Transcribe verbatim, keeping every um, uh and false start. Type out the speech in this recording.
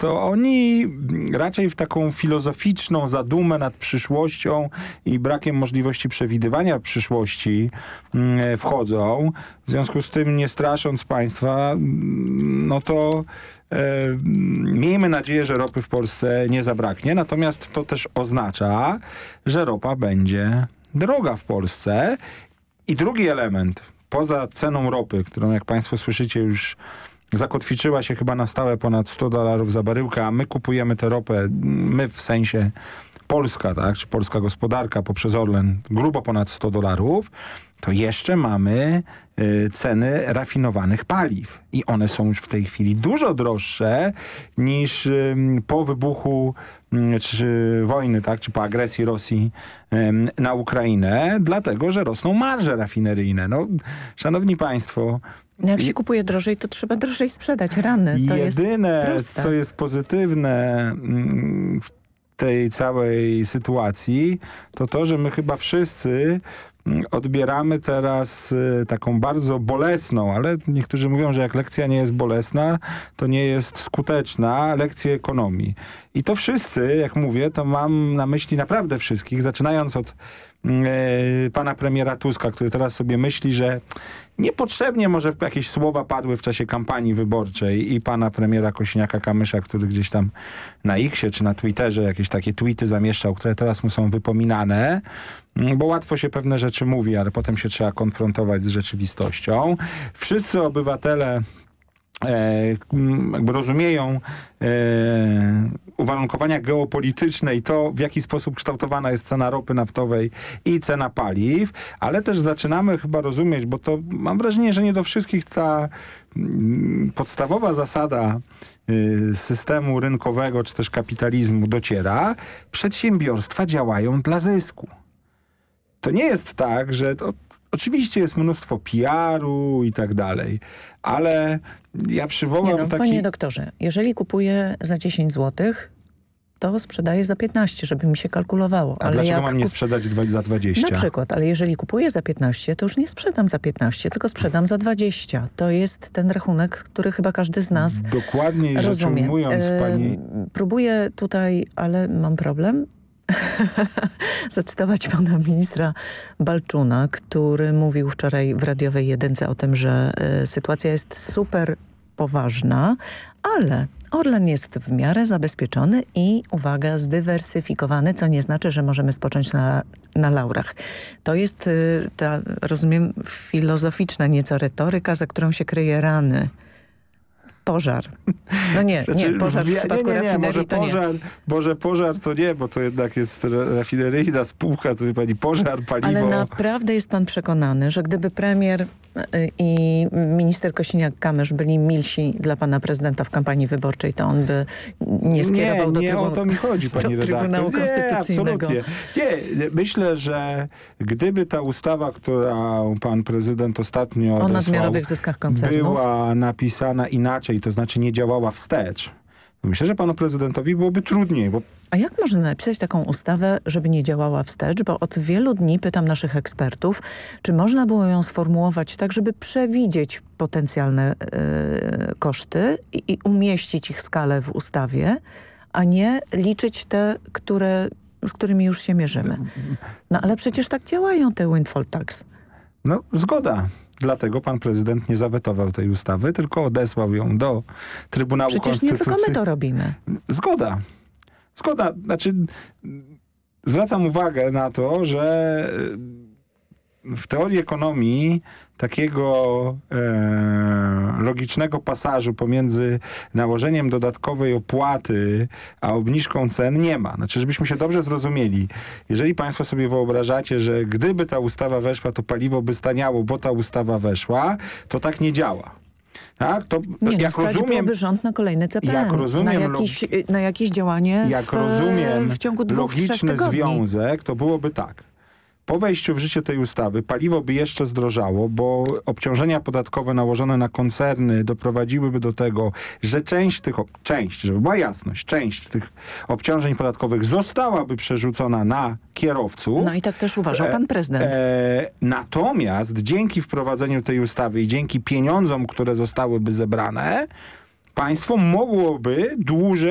to oni raczej w taką filozoficzną zadumę nad przyszłością i brakiem możliwości przewidywania przyszłości wchodzą. W związku z tym, nie strasząc państwa, no to e, miejmy nadzieję, że ropy w Polsce nie zabraknie. Natomiast to też oznacza, że ropa będzie droga w Polsce. I drugi element, poza ceną ropy, którą jak państwo słyszycie już zakotwiczyła się chyba na stałe ponad sto dolarów za baryłkę, a my kupujemy tę ropę, my w sensie Polska, tak, czy polska gospodarka poprzez Orlen grubo ponad sto dolarów, to jeszcze mamy y, ceny rafinowanych paliw. I one są już w tej chwili dużo droższe niż y, po wybuchu y, czy wojny, tak, czy po agresji Rosji y, na Ukrainę, dlatego, że rosną marże rafineryjne. No, szanowni państwo, jak się kupuje drożej, to trzeba drożej sprzedać. Rany. To jedyne, jest co jest pozytywne w tej całej sytuacji, to to, że my chyba wszyscy odbieramy teraz taką bardzo bolesną, ale niektórzy mówią, że jak lekcja nie jest bolesna, to nie jest skuteczna, lekcję ekonomii. I to wszyscy, jak mówię, to mam na myśli naprawdę wszystkich, zaczynając od e, pana premiera Tuska, który teraz sobie myśli, że niepotrzebnie może jakieś słowa padły w czasie kampanii wyborczej, i pana premiera Kosiniaka-Kamysza, który gdzieś tam na X-ie czy na Twitterze jakieś takie tweety zamieszczał, które teraz mu są wypominane, bo łatwo się pewne rzeczy mówi, ale potem się trzeba konfrontować z rzeczywistością. Wszyscy obywatele E, jakby rozumieją e, uwarunkowania geopolityczne i to, w jaki sposób kształtowana jest cena ropy naftowej i cena paliw, ale też zaczynamy chyba rozumieć, bo to mam wrażenie, że nie do wszystkich ta m, podstawowa zasada y, systemu rynkowego czy też kapitalizmu dociera. Przedsiębiorstwa działają dla zysku. To nie jest tak, że to oczywiście jest mnóstwo P R-u i tak dalej, ale ja przywołam nie no, taki... Panie doktorze, jeżeli kupuję za dziesięć złotych, to sprzedaję za piętnaście, żeby mi się kalkulowało. A ale dlaczego jak mam nie kup... sprzedać za dwadzieścia? Na przykład, ale jeżeli kupuję za piętnaście, to już nie sprzedam za piętnaście, tylko sprzedam za dwadzieścia. To jest ten rachunek, który chyba każdy z nas Dokładniej rzecz rozumie. ujmując, pani... Próbuję tutaj, ale mam problem, zacytować pana ministra Balczuna, który mówił wczoraj w radiowej jedynce o tym, że y, sytuacja jest super poważna, ale Orlen jest w miarę zabezpieczony i, uwaga, zdywersyfikowany, co nie znaczy, że możemy spocząć na, na laurach. To jest y, ta, rozumiem, filozoficzna nieco retoryka, za którą się kryje rany. Pożar. No nie, nie, pożar w przypadku nie, nie, nie, rafinerii może to pożar, nie. Może pożar to nie, bo to jednak jest rafineryjna spółka, to wie pani, pożar, paliwo. Ale naprawdę jest pan przekonany, że gdyby premier i minister Kosiniak-Kamysz byli milsi dla pana prezydenta w kampanii wyborczej, to on by nie skierował nie, do, nie trybu... o to mi chodzi, pani do Trybunału redaktor. Konstytucyjnego. Nie, absolutnie. Nie, myślę, że gdyby ta ustawa, którą pan prezydent ostatnio o odesłał, nadmiarowych zyskach koncernów była napisana inaczej, to znaczy nie działała wstecz, myślę, że panu prezydentowi byłoby trudniej, bo... A jak można napisać taką ustawę, żeby nie działała wstecz? Bo od wielu dni pytam naszych ekspertów, czy można było ją sformułować tak, żeby przewidzieć potencjalne yy, koszty i, i umieścić ich skalę w ustawie, a nie liczyć te, które, z którymi już się mierzymy. No ale przecież tak działają te windfall tax. No, zgoda. Dlatego pan prezydent nie zawetował tej ustawy, tylko odesłał ją do Trybunału Przecież Konstytucyjnego. nie tylko my to robimy. Zgoda. Zgoda. Znaczy, zwracam uwagę na to, że w teorii ekonomii takiego e, logicznego pasażu pomiędzy nałożeniem dodatkowej opłaty a obniżką cen nie ma. Znaczy, żebyśmy się dobrze zrozumieli. Jeżeli państwo sobie wyobrażacie, że gdyby ta ustawa weszła, to paliwo by staniało, bo ta ustawa weszła, to tak nie działa. Tak? To, nie, jak no, rozumiem, byłoby rząd na kolejny C P N, jak rozumiem, na, jakiś, na jakieś działanie jak w, rozumiem, w ciągu dwóch, trzech logiczny tygodni. związek, to byłoby tak. Po wejściu w życie tej ustawy paliwo by jeszcze zdrożało, bo obciążenia podatkowe nałożone na koncerny doprowadziłyby do tego, że część tych, część, żeby była jasność, część tych obciążeń podatkowych zostałaby przerzucona na kierowców. No i tak też uważał pan prezydent. E, e, natomiast dzięki wprowadzeniu tej ustawy i dzięki pieniądzom, które zostałyby zebrane, państwo mogłoby dłużej